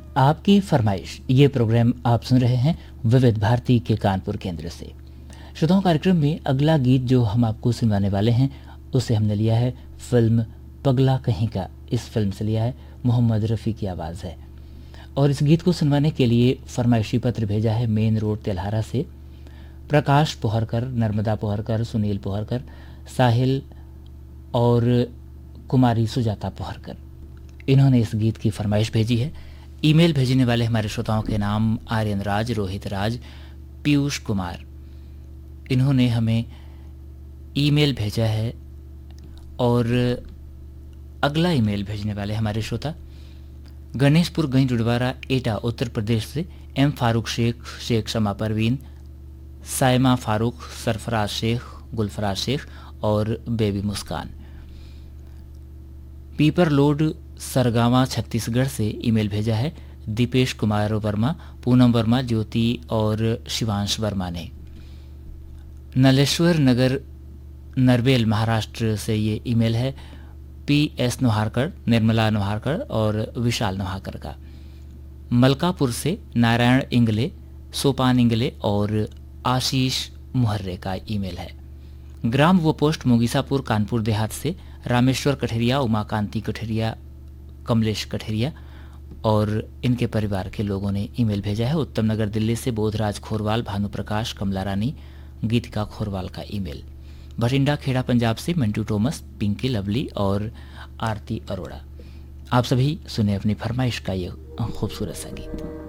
आपकी फरमाइश ये प्रोग्राम आप सुन रहे हैं विविध भारती के कानपुर केंद्र से। श्रोताओं, कार्यक्रम में अगला गीत जो हम आपको सुनवाने वाले हैं उसे हमने लिया है फिल्म पगला कहीं का। इस फिल्म से लिया है, मोहम्मद रफ़ी की आवाज़ है। और इस गीत को सुनवाने के लिए फरमाइशी पत्र भेजा है मेन रोड तेल्हारा से प्रकाश पोहरकर, नर्मदा पोहरकर, सुनील पोहरकर, साहिल और कुमारी सुजाता पोहरकर। इन्होंने इस गीत की फरमाइश भेजी है। ईमेल भेजने वाले हमारे श्रोताओं के नाम आर्यन राज, रोहित राज, पीयूष कुमार। इन्होंने हमें ईमेल भेजा है। और अगला ईमेल भेजने वाले हमारे श्रोता गणेशपुर गंज डुडवारा एटा उत्तर प्रदेश से एम फारूक शेख, शेख शमा परवीन, सायमा फारूक, सरफराज शेख, गुलफराज शेख और बेबी मुस्कान। पीपर लोड सरगावा छत्तीसगढ़ से ईमेल भेजा है दीपेश कुमार वर्मा, पूनम वर्मा, ज्योति और शिवांश वर्मा ने। नलेश्वर नगर नरबेल महाराष्ट्र से ये ईमेल है पी.एस. नोहारकर, निर्मला नोहारकर और विशाल नोहारकर का। मलकापुर से नारायण इंगले, सोपान इंगले और आशीष मुहर्रे का ईमेल है। ग्राम व पोस्ट मोगीसापुर कानपुर देहात से रामेश्वर कठेरिया, उमाकांति कठेरिया, कमलेश कठेरिया और इनके परिवार के लोगों ने ईमेल भेजा है। उत्तम नगर दिल्ली से बोधराज खोरवाल, भानुप्रकाश, कमला रानी, गीतिका खोरवाल का ईमेल। भटिंडा खेड़ा पंजाब से मिंटू टोमस, पिंकी लवली और आरती अरोड़ा। आप सभी सुने अपनी फरमाइश का ये खूबसूरत सा गीत।